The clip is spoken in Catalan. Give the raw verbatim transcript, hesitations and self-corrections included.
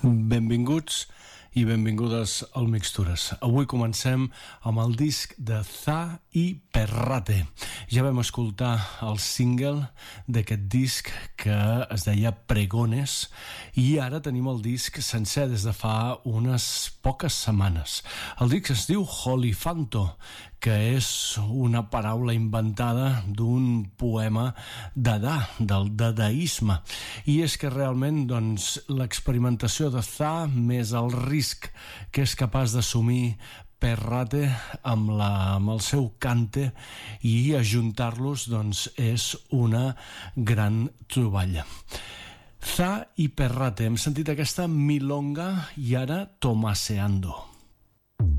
Benvinguts i benvingudes al Mixtures. Avui comencem amb el disc de Za i Perrate. Ja vam escoltar el single d'aquest disc que es deia Pregones i ara tenim el disc sencer des de fa unes poques setmanes. El disc es diu Holifanto, que és una paraula inventada d'un poema Dada, del dadaisme. I és que realment doncs, l'experimentació de Za més el risc que és capaç d'assumir Perrate amb, la, amb el seu cante i ajuntar-los doncs, és una gran troballa. Za i Perrate, hem sentit aquesta milonga i ara Tomaseando.